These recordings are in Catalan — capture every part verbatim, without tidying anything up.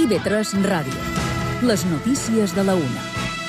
I V tres Ràdio. Les notícies de la una.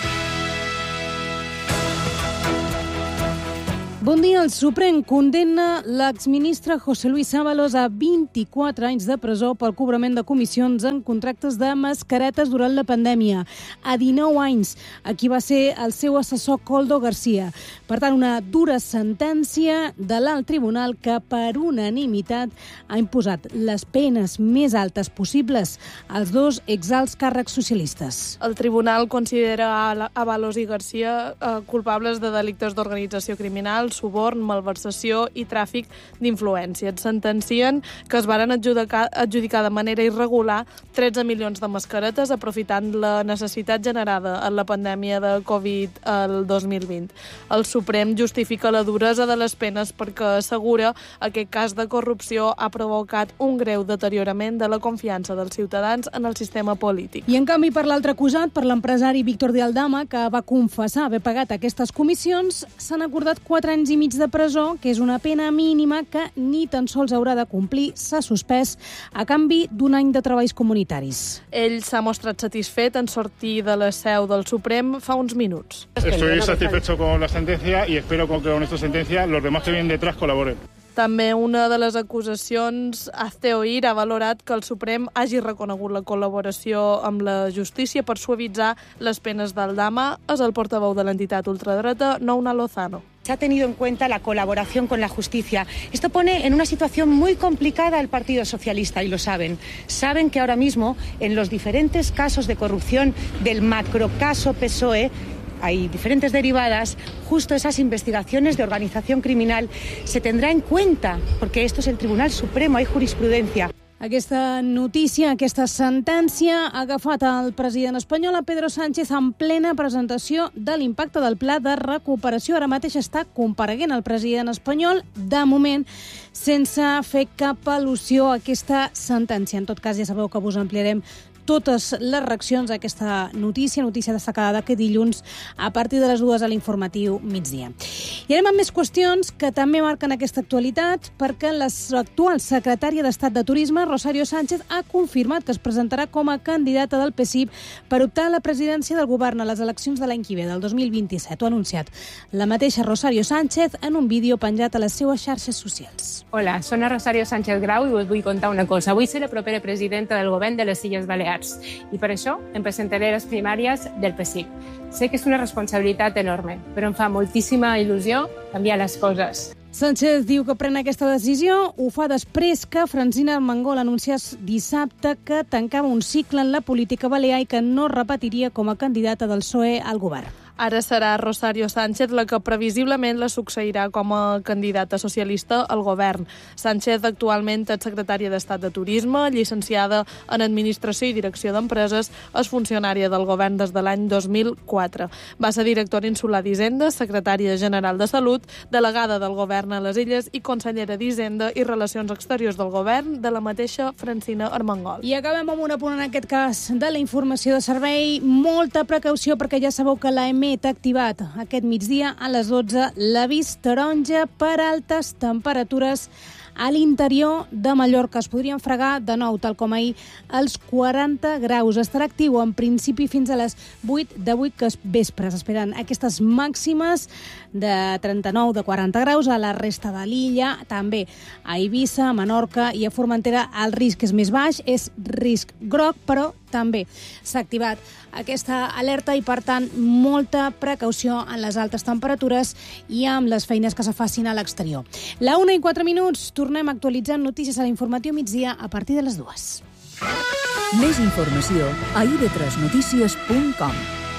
Bon dia. El Suprem condemna l'exministre José Luis Ábalos a vint-i-quatre anys de presó pel cobrament de comissions en contractes de mascaretes durant la pandèmia. A dinou anys, a qui va ser el seu assessor Koldo García. Per tant, una dura sentència de l'alt tribunal que per unanimitat ha imposat les penes més altes possibles als dos exalts càrrecs socialistes. El tribunal considera Ábalos i García eh, culpables de delictes d'organització criminal, suborn, malversació i tràfic d'influència. Et sentencien que es varen adjudicar, adjudicar de manera irregular tretze milions de mascaretes aprofitant la necessitat generada en la pandèmia de Covid el dos mil vint. El Suprem justifica la duresa de les penes perquè assegura que aquest cas de corrupció ha provocat un greu deteriorament de la confiança dels ciutadans en el sistema polític. I en canvi, per l'altre acusat, per l'empresari Víctor de Aldama, que va confessar haver pagat aquestes comissions, s'han acordat quatre anys i mig de presó, que és una pena mínima que ni tan sols haurà de complir, s'ha suspès a canvi d'un any de treballs comunitaris. Ell s'ha mostrat satisfet en sortir de la seu del Suprem fa uns minuts. Estoy satisfecho con la sentencia y espero que con esta sentencia los demás que vienen detrás colaboren. També una de les acusacions, Hazte Oír, ha valorat que el Suprem hagi reconegut la col·laboració amb la justícia per suavitzar les penes d'Aldama. És el portaveu de l'entitat ultradreta, Nouna Lozano. Se ha tenido en cuenta la colaboración con la justicia. Esto pone en una situación muy complicada al Partido Socialista y lo saben. Saben que ahora mismo, en los diferentes casos de corrupción del macrocaso P S O E, hay diferentes derivadas, justo esas investigaciones de organización criminal se tendrá en cuenta, porque esto es el Tribunal Supremo, hay jurisprudencia. Aquesta notícia, aquesta sentència ha agafat el president espanyol, a Pedro Sánchez, en plena presentació de l'impacte del pla de recuperació. Ara mateix està compareguent el president espanyol, de moment, sense fer cap al·lusió a aquesta sentència. En tot cas, ja sabeu que us ampliarem totes les reaccions a aquesta notícia, notícia destacada d'aquest dilluns a partir de les dues a l'informatiu migdia. I anem amb més qüestions que també marquen aquesta actualitat, perquè l'actual secretària d'Estat de Turisme, Rosario Sánchez, ha confirmat que es presentarà com a candidata del P S I per optar a la presidència del govern a les eleccions de l'any que ve, del dos mil vint-i-set. Ho ha anunciat la mateixa Rosario Sánchez en un vídeo penjat a les seues xarxes socials. Hola, soc Rosario Sánchez Grau i us vull contar una cosa. Vull ser la propera presidenta del govern de les Illes Balears i per això em presentaré a les primàries del P S I. Sé que és una responsabilitat enorme, però em fa moltíssima il·lusió canviar les coses. Sánchez diu que pren aquesta decisió, ho fa després que Francina Armengol anunciés dissabte que tancava un cicle en la política balear i que no repetiria com a candidata del P S O E al govern. Ara serà Rosario Sánchez la que previsiblement la succeirà com a candidata socialista al govern. Sánchez actualment és secretària d'Estat de Turisme, llicenciada en Administració i Direcció d'Empreses, és funcionària del govern des de l'any dos mil quatre. Va ser directora insular d'Hisenda, secretària general de Salut, delegada del govern a les Illes i consellera d'Hisenda i Relacions Exteriors del govern de la mateixa Francina Armengol. I acabem amb un apunt en aquest cas de la informació de servei. Molta precaució perquè ja sabeu que l'A M E ha activat aquest migdia a les dotze l'avís taronja per altes temperatures a l'interior de Mallorca. Es podrien fregar de nou, tal com ahir, els quaranta graus. Estarà actiu en principi fins a les vuit d'avui que és vespres, esperant aquestes màximes de trenta-nou, de quaranta graus a la resta de l'illa, també a Eivissa, a Menorca i a Formentera. El risc és més baix, és risc groc, però també s'ha activat aquesta alerta i, per tant, molta precaució en les altes temperatures i amb les feines que se facin a l'exterior. La una i quatre minuts, tornem actualitzant notícies a l'informatiu migdia a partir de les dues. Més informació a i ve tres notícies punt com.